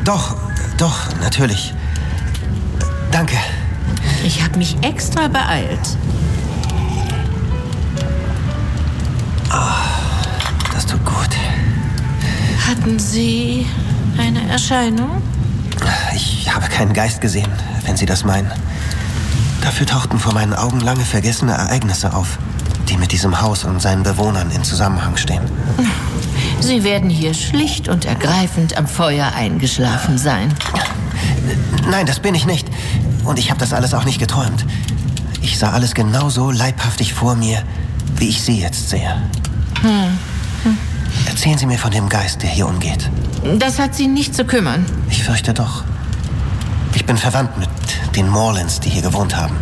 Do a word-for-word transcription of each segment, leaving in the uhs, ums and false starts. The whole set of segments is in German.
Doch, doch, natürlich. Danke. Ich habe mich extra beeilt. Oh, das tut gut. Hatten Sie eine Erscheinung? Ich habe keinen Geist gesehen, wenn Sie das meinen. Dafür tauchten vor meinen Augen lange vergessene Ereignisse auf, die mit diesem Haus und seinen Bewohnern in Zusammenhang stehen. Sie werden hier schlicht und ergreifend am Feuer eingeschlafen sein. Nein, das bin ich nicht. Und ich habe das alles auch nicht geträumt. Ich sah alles genauso leibhaftig vor mir, wie ich Sie jetzt sehe. Hm. Hm. Erzählen Sie mir von dem Geist, der hier umgeht. Das hat Sie nicht zu kümmern. Ich fürchte doch. Ich bin verwandt mit den Morlands, die hier gewohnt haben.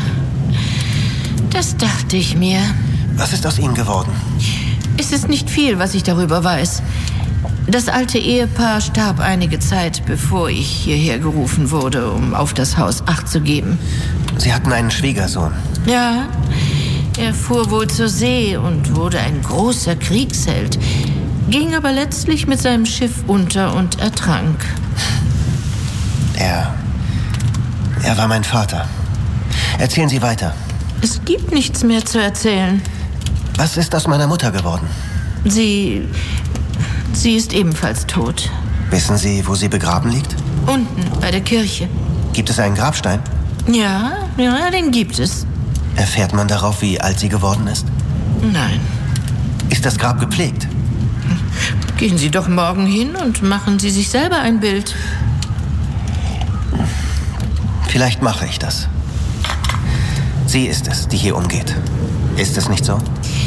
Das dachte ich mir. Was ist aus ihnen geworden? Es ist nicht viel, was ich darüber weiß. Das alte Ehepaar starb einige Zeit, bevor ich hierher gerufen wurde, um auf das Haus Acht zu geben. Sie hatten einen Schwiegersohn. Ja, er fuhr wohl zur See und wurde ein großer Kriegsheld, ging aber letztlich mit seinem Schiff unter und ertrank. Er... er war mein Vater. Erzählen Sie weiter. Es gibt nichts mehr zu erzählen. Was ist aus meiner Mutter geworden? Sie... sie ist ebenfalls tot. Wissen Sie, wo sie begraben liegt? Unten, bei der Kirche. Gibt es einen Grabstein? Ja, ja, den gibt es. Erfährt man darauf, wie alt sie geworden ist? Nein. Ist das Grab gepflegt? Gehen Sie doch morgen hin und machen Sie sich selber ein Bild. Vielleicht mache ich das. Sie ist es, die hier umgeht. Ist es nicht so?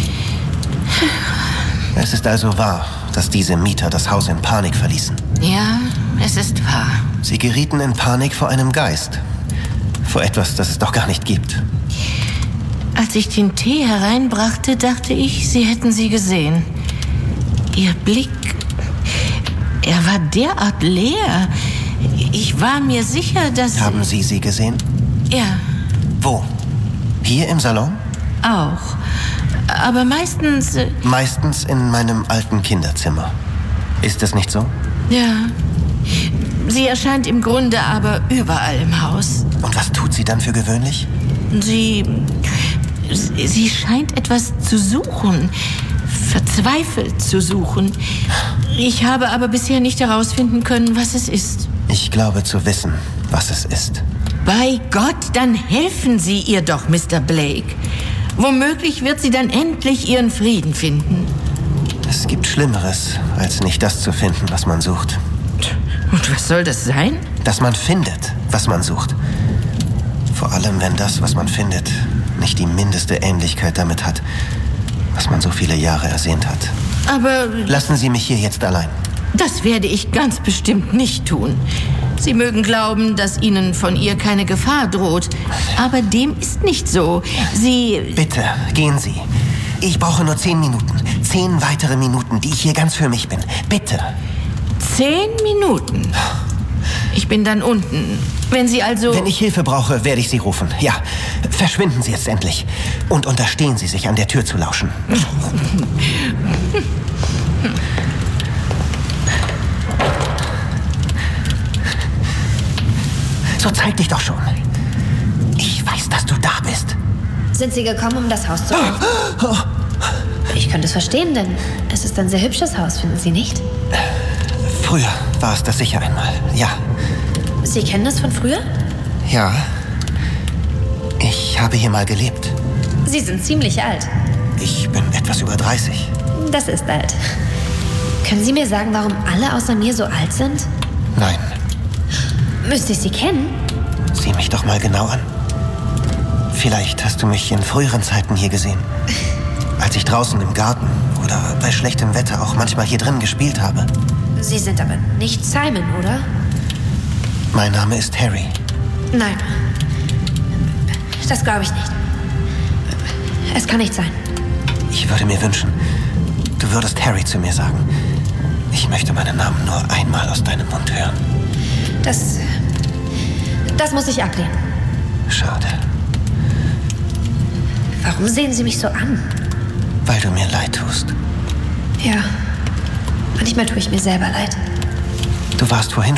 Es ist also wahr, dass diese Mieter das Haus in Panik verließen. Ja, es ist wahr. Sie gerieten in Panik vor einem Geist. Vor etwas, das es doch gar nicht gibt. Als ich den Tee hereinbrachte, dachte ich, Sie hätten sie gesehen. Ihr Blick, er war derart leer. Ich war mir sicher, dass... Haben Sie sie gesehen? Ja. Wo? Hier im Salon? Auch. Aber meistens... Äh Meistens in meinem alten Kinderzimmer. Ist es nicht so? Ja. Sie erscheint im Grunde aber überall im Haus. Und was tut sie dann für gewöhnlich? Sie... Sie scheint etwas zu suchen. Verzweifelt zu suchen. Ich habe aber bisher nicht herausfinden können, was es ist. Ich glaube zu wissen, was es ist. Bei Gott, dann helfen Sie ihr doch, Mister Blake. Womöglich wird sie dann endlich ihren Frieden finden. Es gibt Schlimmeres, als nicht das zu finden, was man sucht. Und was soll das sein? Dass man findet, was man sucht. Vor allem, wenn das, was man findet, nicht die mindeste Ähnlichkeit damit hat, was man so viele Jahre ersehnt hat. Aber... Lassen Sie mich hier jetzt allein. Das werde ich ganz bestimmt nicht tun. Sie mögen glauben, dass Ihnen von ihr keine Gefahr droht. Aber dem ist nicht so. Sie... Bitte, gehen Sie. Ich brauche nur zehn Minuten. Zehn weitere Minuten, die ich hier ganz für mich bin. Bitte. Zehn Minuten? Ich bin dann unten. Wenn Sie also... Wenn ich Hilfe brauche, werde ich Sie rufen. Ja, verschwinden Sie jetzt endlich. Und unterstehen Sie sich, an der Tür zu lauschen. So zeig dich doch schon. Ich weiß, dass du da bist. Sind Sie gekommen, um das Haus zu holen? Ich könnte es verstehen, denn es ist ein sehr hübsches Haus, finden Sie nicht? Früher war es das sicher einmal, ja. Sie kennen es von früher? Ja. Ich habe hier mal gelebt. Sie sind ziemlich alt. Ich bin etwas über dreißig. Das ist alt. Können Sie mir sagen, warum alle außer mir so alt sind? Nein. Müsste ich Sie kennen? Sieh mich doch mal genau an. Vielleicht hast du mich in früheren Zeiten hier gesehen. Als ich draußen im Garten oder bei schlechtem Wetter auch manchmal hier drin gespielt habe. Sie sind aber nicht Simon, oder? Mein Name ist Harry. Nein. Das glaube ich nicht. Es kann nicht sein. Ich würde mir wünschen, du würdest Harry zu mir sagen. Ich möchte meinen Namen nur einmal aus deinem Mund hören. Das... Das muss ich ablehnen. Schade. Warum sehen Sie mich so an? Weil du mir leid tust. Ja. Manchmal tue ich mir selber leid. Du warst vorhin